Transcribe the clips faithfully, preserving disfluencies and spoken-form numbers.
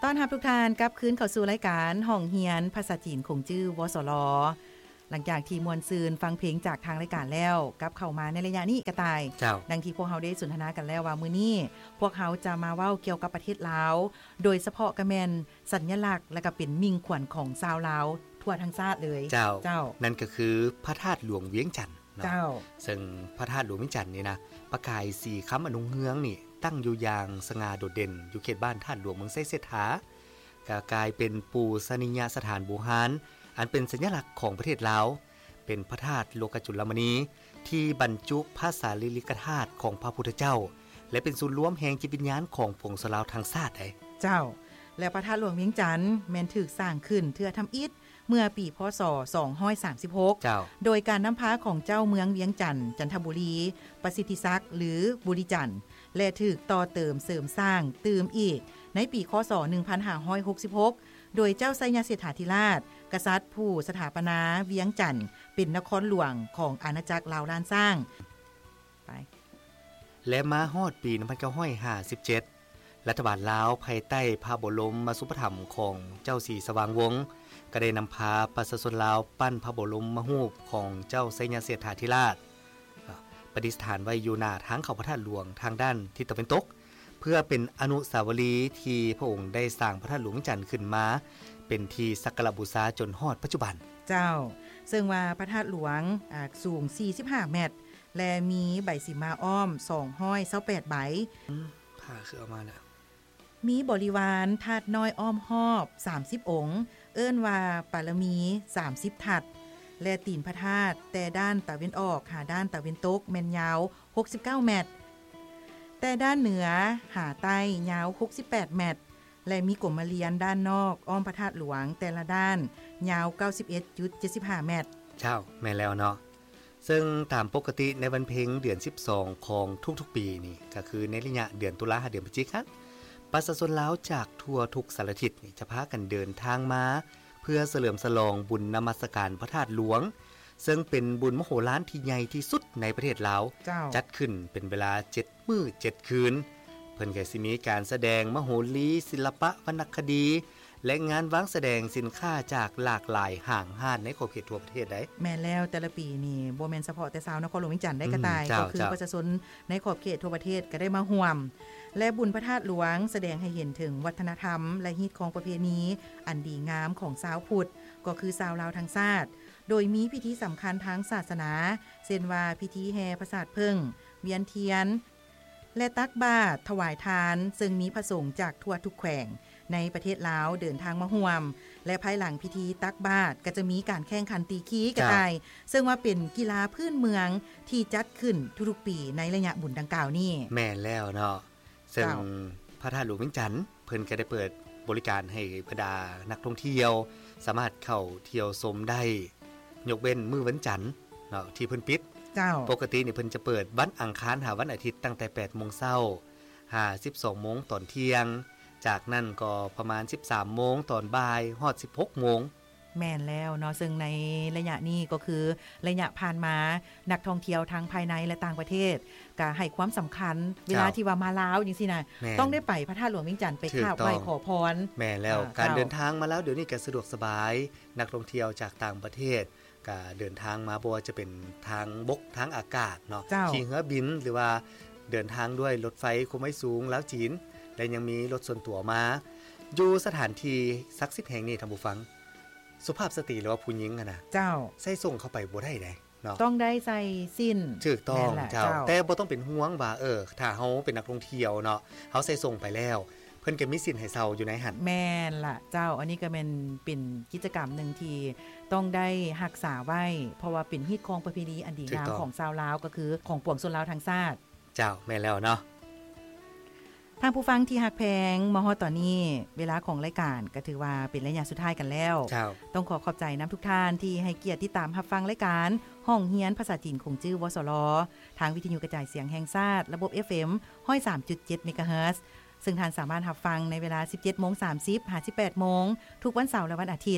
ต้อนรับทุกท่านกลับคืนเข้าสู่รายการห้องเฮียนภาษาจีนคงจื้อวสลหลังจากที่มวลซืนฟังเพลงจากทางรายการแล้วกลับเข้ามาในระยะนี้กระต่ายดังที่พวกเฮาได้สนทนากันแล้วว่ามื้อนี้พวกเฮาจะมาเว้าเกี่ยวกับประเทศลาวโดยเฉพาะกระแม่นสัญลักษณ์และก็เป็นมิ่งขวัญของชาวลาวทั่วทั้งชาติเลยเจ้าเจ้านั่นก็คือพระธาตุหลวงเวียงจันทน์เจ้าซึ่งพระธาตุหลวงเวียงจันทน์นี่นะประกายสีค้ำอนุเฮืองนี่ตั้งอยู่อย่างสง่าโดดเด่นอยู่เขตบ้านธาตุหลวงเมืองไส้เสถากกลายเป็นปูสนิยสถานบูหารอันเป็นสัญลักษณ์ของประเทศลาวเป็นพระธาตุโลกจุลมณีที่บรรจุพระสารีริกธาตุของพระพุทธเจ้าและเป็นศูนย์รวมแห่งจิตวิญญาณของปวงชนลาวทั้งชาติได้เจ้าและพระธาตุหลวงเวียงจันทน์แม้นถูกสร้างขึ้นเพื่อทำอิฐเมื่อปีพ.ศ. สองร้อยสามสิบหกโดยการนำพาของเจ้าเมืองเวียงจันทน์จันทบุรีประสิทธิศักดิ์หรือบุรีจันทน์และถูกต่อเติมเสริมสร้างเติมอีกในปีค.ศ. หนึ่งพันห้าร้อยหกสิบหกโดยเจ้าไสยเศรษฐาธิราชกษัตริย์ผู้สถาปนาเวียงจันทน์เป็นนครหลวงของอาณาจักรลาวล้านสร้างไปและมาฮอดปีหนึ่งพันเก้าร้อยห้าสิบเจ็ดรัฐบาลลาวภายใต้พระบรมสุปถัมภ์ของเจ้าศรีสว่างวงศ์ก็ได้นำพาประชาชนลาวปั้นพระบรมรูปของเจ้าไสยเศรษฐาธิราชประดิษฐานไว้อยู่หน้าทางเข้าพระธาตุหลวงทางด้านทิศตะวันตกเพื่อเป็นอนุสาวรีย์ที่พระองค์ได้สร้างพระธาตุหลวงจันทน์ขึ้นมาเป็นที่สักการะบูชาจนฮอดปัจจุบันเจ้าซึ่งว่าพระธาตุหลวงสูงสี่สิบห้าเมตรและมีใบสีมาอ้อมสองร้อยยี่สิบแปดใบผ้าคือเอามาน่ะมีบริวารธาตุน้อยอ้อมรอบสามสิบองค์เอิ้นว่าปารมีสามสิบทัดและตีนพระธาตุแต่ด้านตะวันออกหาด้านตะวันตกแม่นยาวหกสิบเก้าเมตรแต่ด้านเหนือหาใต้ยาวหกสิบแปดเมตรและมีกลมเลียนด้านนอกอ้อมพระธาตุหลวงแต่ละด้านยาว เก้าสิบเอ็ดจุดเจ็ดห้า เมตรเจ้าแม่แล้วเนาะซึ่งตามปกติในวันเพ็ญเดือนสิบสองของทุกๆปีนี่ก็คือในระยะเดือนตุลาคมเดือนพฤศจิกายนประชาชนลาวจากทั่วทุกสารทิศนี่จะพากันเดินทางมาเพื่อเฉลิมฉลองบุญนมัสการพระธาตุหลวงซึ่งเป็นบุญมโหฬารที่ใหญ่ที่สุดในประเทศลาวจัดขึ้นเป็นเวลาเจ็ดมื้อเจ็ดคืนเพิ่นก็สิมีการแสดงมโหรีศิลปะวรรณคดีและงานวางแสดงสินค้าจากหลากหลายห้างห้านในขอบเขตทั่วประเทศได้แม่นแล้วแต่ละปีนี่บ่แม่นเฉพาะแต่ชาวนครหลวงเวียงจันทน์ได้กระต่ายก็คือประชาชนในขอบเขตทั่วประเทศก็ได้มาร่วมและบุญพระธาตุหลวงแสดงให้เห็นถึงวัฒนธรรมและฮีตของประเพณีอันดีงามของชาวพุทธก็คือชาวลาวทั้งชาติโดยมีพิธีสำคัญทางศาสนาเช่นว่าพิธีแห่พระธาตุเพิ่งเวียนเทียนและตักบาตรถวายทานซึ่งมีพระสงฆ์จากทั่วทุกแขวงในประเทศลาวเดินทางมาร่วมและภายหลังพิธีตักบาตรก็จะมีการแข่งขันตีขี้กระต่ายซึ่งว่าเป็นกีฬาพื้นเมืองที่จัดขึ้นทุกๆปีในระยะบุญดังกล่าวนี้แม่นแล้วเนาะซึ่งพระธาตุหลวงเวียงจันทน์เพิ่นก็ได้เปิดบริการให้บรรดานักท่องเที่ยวสามารถเข้าเที่ยวชมได้ยกเว้นมื้อวันจันทร์เนาะที่เพิ่นปิดปกตินี่เพิ่นจะเปิดวันอังคารหาวันอาทิตย์ตั้งแต่ แปดโมง น. หา สิบสองโมง ตอนเที่ยงจากนั้นก็ประมาณ สิบสามโมง ตอนบ่ายฮอด สิบหกโมงแม่นแล้วเนาะซึ่งในระยะนี้ก็คือระยะผ่านมานักท่องเที่ยวทั้งภายในและต่างประเทศก็ให้ความสำคัญเวลาที่ว่ามาลาวจังซี่นะต้องได้ไปพระธาตุหลวงเวียงจันทน์ไปกราบไหว้ขอพรแม่แล้วการเดินทางมาแล้วเดี๋ยวนี้ก็สะดวกสบายนักท่องเที่ยวจากต่างประเทศก็เดินทางมาบ่ว่าจะเป็นทางบกทางอากาศเนาะขี่เรือบินหรือว่าเดินทางด้วยรถไฟความเร็วสูงแล้วจีนและยังมีรถส่วนตัวมาอยู่สถานที่ศักดิ์สิทธิ์แห่งนี้ท่านผู้ฟังสุภาพสตรีหรือว่าผู้หญิงอ่ะนะเจ้าใส่ส่งเข้าไปบ่ได้ได้เนาะต้องได้ใส่สิ้นถูกต้องเจ้าแต่บ่ต้องเป็นห่วงว่าเออถ้าเฮาเป็นนักท่องเที่ยวเนาะเฮาใส่ส่งไปแล้วเพิ่นก็มีสิทธิ์ให้เซาอยู่ในหั่นแม่นล่ะเจ้าอันนี้ก็เป็นเป็นกิจกรรมนึงที่ต้องได้รักษาไว้เพราะว่าเป็นฮีตของประเพณีอันดีงามของชาวลาวก็คือของปวงชนลาวทั้งชาติเจ้าแม่นแล้วเนาะทางผู้ฟังที่ฮักแพงมาฮอดตอนนี้เวลาของรายการก็ถือว่าเป็นระยะสุดท้ายกันแล้วต้องขอขอบใจน้ำทุกท่านที่ให้เกียรติติดตามรับฟังรายการห้องเฮียนภาษาจีนคงจื้อวสลทางวิทยุกระจายเสียงแห่งชาติระบบ เอฟ เอ็ม หนึ่งร้อยสามจุดเจ็ด เมกะเฮิรตซ์ซึ่งท่านสามารถรับฟังในเวลา สิบเจ็ดโมงสามสิบ ถึงสิบแปดโมงทุกวันเสาร์และวันอาทิตย์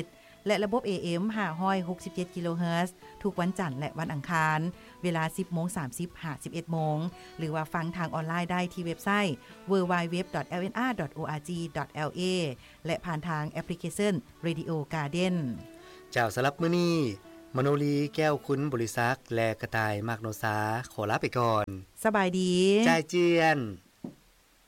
และระบบ เอ เอ็ม ห้าร้อยหกสิบเจ็ด กิโลเฮิรตซ์ทุกวันจันทร์และวันอังคารเวลา สิบโมงสามสิบ ถึงสิบเอ็ดโมงหรือว่าฟังทางออนไลน์ได้ที่เว็บไซต์ ดับเบิลยู ดับเบิลยู ดับเบิลยู ดอท แอล เอ็น อาร์ ดอท โอ อาร์ จี ดอท แอล เอ และผ่านทางแอปพลิเคชัน Radio Garden เจ้าสำหรับมื้อนี้มโนลีแก้วคุณบริษักและกระต่ายมากโนซาขอลาไปก่อนสบายดีใจเจียน